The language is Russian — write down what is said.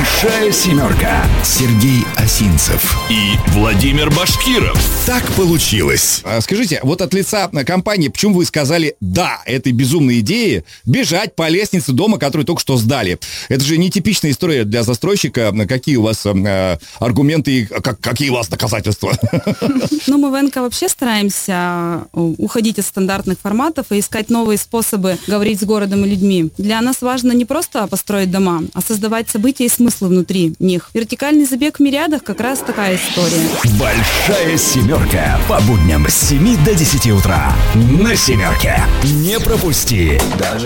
Большая семерка. Сергей Осинцев и Владимир Башкиров. Так получилось. Скажите, вот от лица компании, почему вы сказали «да» этой безумной идее бежать по лестнице дома, который только что сдали? Это же нетипичная история для застройщика. Какие у вас аргументы и какие у вас доказательства? Ну, мы в НК вообще стараемся уходить от стандартных форматов и искать новые способы говорить с городом и людьми. Для нас важно не просто построить дома, а создавать события и смыслы внутри них. Вертикальный забег в Мириадах как раз такая история. Большая семерка. По будням с 7 до 10 утра. На семерке. Не пропусти. Даже